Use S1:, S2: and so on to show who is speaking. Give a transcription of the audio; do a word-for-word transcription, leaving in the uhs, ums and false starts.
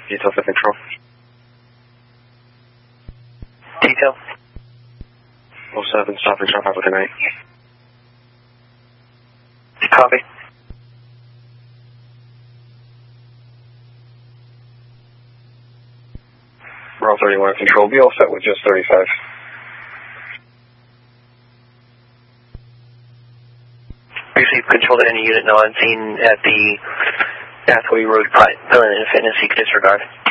S1: Detail for control.
S2: Detail.
S1: oh seven, stop and drop out with an eight.
S2: Copy.
S1: Route thirty-one control, be all set with just thirty-five.
S2: Receive control to any unit now on scene at the Pathway Road Pavilion and Fitness, you can disregard.